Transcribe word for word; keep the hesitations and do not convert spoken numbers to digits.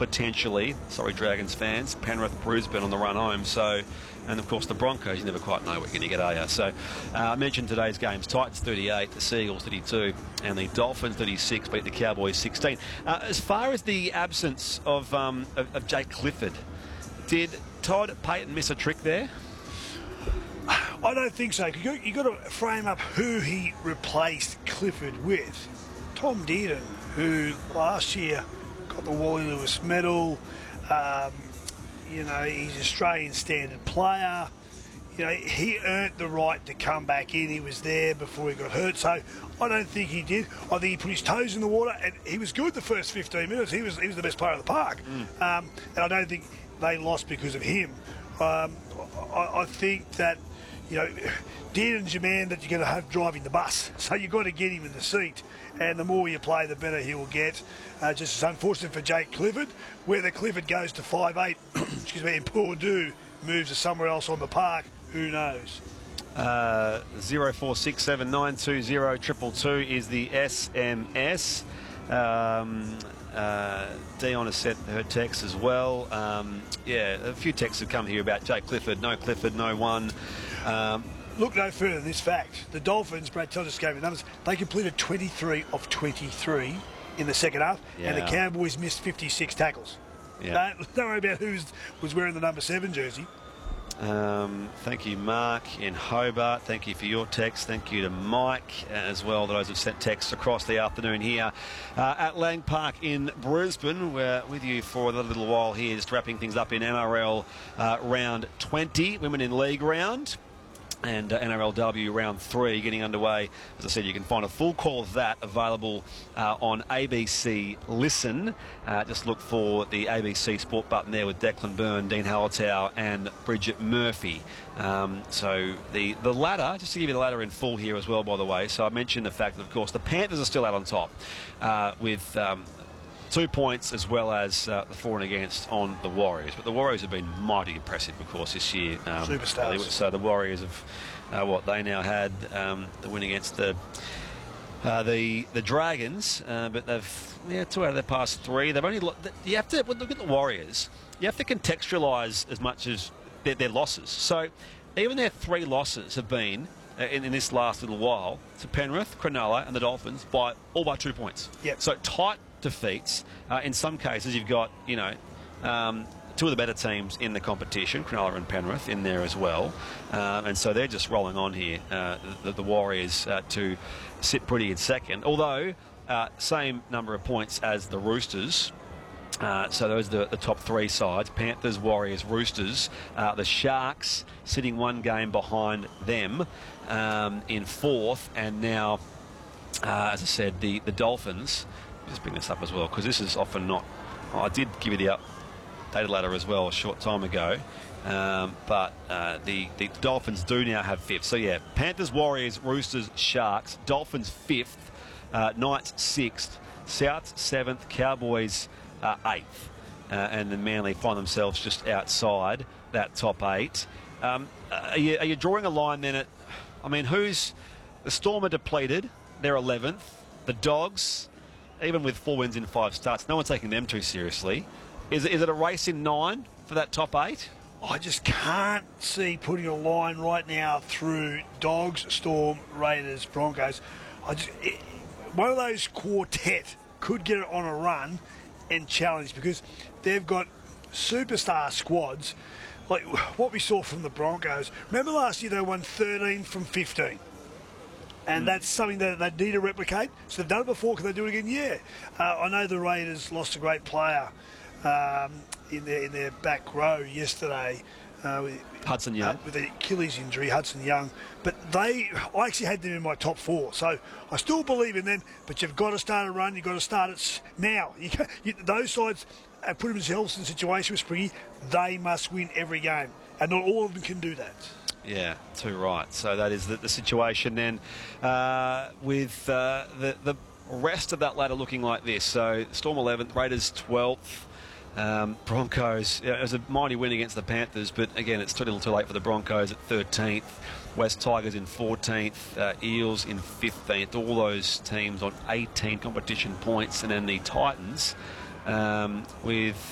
potentially. Sorry, Dragons fans. Penrith, Brisbane on the run home. So, and of course the Broncos, you never quite know what you're going to get, are you? So, uh, I mentioned today's games. Titans thirty-eight, the Seagulls thirty-two, and the Dolphins thirty-six beat the Cowboys sixteen. Uh, as far as the absence of, um, of, of Jake Clifford, did Todd Payten miss a trick there? I don't think so. You've you got to frame up who he replaced Clifford with. Tom Dearden, who last year got the Wally Lewis medal. Um, you know, he's an Australian standard player. You know, he earned the right to come back in. He was there before he got hurt. So I don't think he did. I think he put his toes in the water, and he was good the first fifteen minutes. He was he was the best player of the park. Mm. Um, and I don't think they lost because of him. Um, I, I think that, you know, Dearden's your man that you're going to have driving the bus. So you've got to get him in the seat. And the more you play, the better he will get. Uh, just as unfortunate for Jake Clifford. Whether Clifford goes to five eight, excuse me, and Purdue moves to somewhere else on the park, who knows? Uh, zero four six seven nine two zero two two is the S M S. Um, uh, Dion has sent her text as well. Um, yeah, a few texts have come here about Jake Clifford. No Clifford, no one. Um, Look no further than this fact. The Dolphins, Brad Tell just gave me numbers, they completed twenty-three of twenty-three in the second half, yeah. And the Cowboys missed fifty-six tackles. Yeah. Don't, don't worry about who was wearing the number seven jersey. Um, thank you, Mark in Hobart. Thank you for your text. Thank you to Mike as well. Those have sent texts across the afternoon here uh, at Lang Park in Brisbane. We're with you for a little while here, just wrapping things up in N R L uh, round twenty, Women in League round. And uh, N R L W round three getting underway. As I said, you can find a full call of that available uh, on A B C Listen. Uh, just look for the A B C Sport button there with Declan Byrne, Dean Hallertau and Bridget Murphy. Um, so the, the ladder, just to give you the ladder in full here as well, by the way. So I mentioned the fact that, of course, the Panthers are still out on top uh, with... Um, Two points as well as uh, the for and against on the Warriors. But the Warriors have been mighty impressive, of course, this year. Um, Superstars. So the Warriors have, uh, what, they now had um, the win against the uh, the the Dragons. Uh, but they've, yeah, two out of their past three. They've only, you have to, look at the Warriors. You have to contextualise as much as their, their losses. So even their three losses have been, In, in this last little while, to Penrith, Cronulla and the Dolphins by all by two points. Yep. So tight defeats. Uh, in some cases, you've got, you know, um, two of the better teams in the competition, Cronulla and Penrith, in there as well. Um, and so they're just rolling on here, uh, the, the Warriors, uh, to sit pretty in second. Although, uh, same number of points as the Roosters. Uh, so those are the, the top three sides, Panthers, Warriors, Roosters. Uh, the Sharks sitting one game behind them um, in fourth. And now, uh, as I said, the, the Dolphins, just bring this up as well, because this is often not... Oh, I did give you the updated ladder as well a short time ago. Um, but uh, the, the Dolphins do now have fifth. So, yeah, Panthers, Warriors, Roosters, Sharks, Dolphins fifth, uh, Knights sixth, Souths seventh, Cowboys... Uh, eighth, uh, and then Manly find themselves just outside that top eight. Um, are, you, are you drawing a line then at, I mean, who's, the Storm are depleted, they're eleventh, the Dogs, even with four wins in five starts, no one's taking them too seriously. Is, is it a race in nine for that top eight? I just can't see putting a line right now through Dogs, Storm, Raiders, Broncos. I just, it, one of those quartet could get it on a run and challenge, because they've got superstar squads like what we saw from the Broncos. Remember last year they won thirteen from fifteen, and mm. that's something that they need to replicate. So they've done it before, can they do it again? Yeah. uh, I know the Raiders lost a great player um, in their in their back row yesterday, uh, with, Hudson Young, uh, with the Achilles injury, Hudson Young. But they, I actually had them in my top four, so I still believe in them. But you've got to start a run. You've got to start it now. You can, you, those sides have put themselves in a situation with Springy. They must win every game, and not all of them can do that. Yeah, too right. So that is the, the situation then, uh, with uh, the the rest of that ladder looking like this. So Storm eleventh, Raiders twelfth. Um, Broncos, yeah, it was a mighty win against the Panthers, but again, it's too little too late for the Broncos at thirteenth. West Tigers in fourteenth, uh, Eels in fifteenth. All those teams on eighteen competition points, and then the Titans um, with